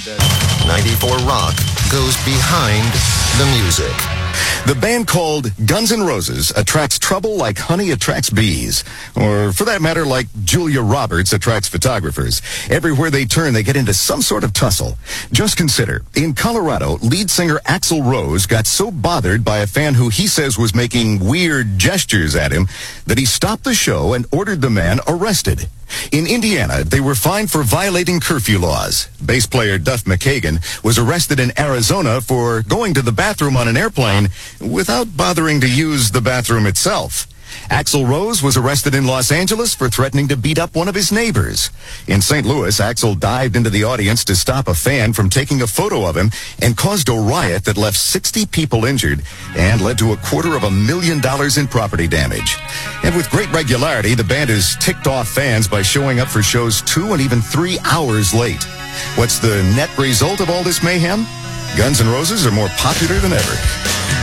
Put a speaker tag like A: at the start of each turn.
A: 94 Rock goes behind the music. The band called Guns N' Roses attracts trouble like honey attracts bees. Or, for that matter, like Julia Roberts attracts photographers. Everywhere they turn, they get into some sort of tussle. Just consider, in Colorado, lead singer Axl Rose got so bothered by a fan who he says was making weird gestures at him that he stopped the show and ordered the man arrested. In Indiana, they were fined for violating curfew laws. Bass player Duff McKagan was arrested in Arizona for going to the bathroom on an airplane without bothering to use the bathroom itself. Axl Rose was arrested in Los Angeles for threatening to beat up one of his neighbors. In St. Louis, Axl dived into the audience to stop a fan from taking a photo of him and caused a riot that left 60 people injured and led to $250,000 in property damage. And with great regularity, the band has ticked off fans by showing up for shows 2 and even 3 hours late. What's the net result of all this mayhem? Guns N' Roses are more popular than ever.